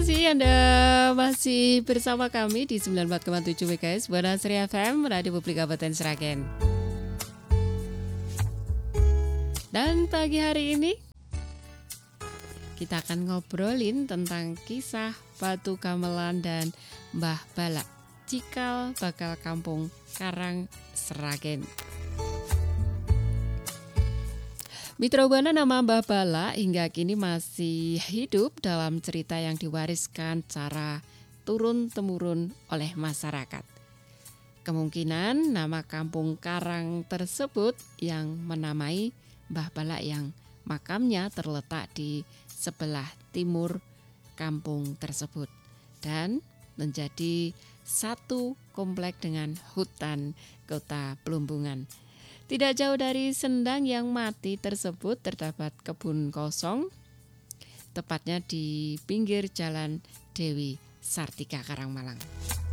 kasih Anda masih bersama kami di 94,7 MHz Bonasri FM, Radio Publik Kabupaten Sragen. Dan pagi hari ini kita akan ngobrolin tentang kisah Batu Gamelan dan Mbah Bala, cikal bakal kampung Karang Sragen. Mitra Buana nama Mbah Bala hingga kini masih hidup dalam cerita yang diwariskan secara turun-temurun oleh masyarakat. Kemungkinan nama kampung Karang tersebut yang menamai Mbah Bala yang makamnya terletak di sebelah timur kampung tersebut dan menjadi satu komplek dengan hutan kota Plumbungan. Tidak jauh dari sendang yang mati tersebut terdapat kebun kosong, tepatnya di pinggir jalan Dewi Sartika Karangmalang.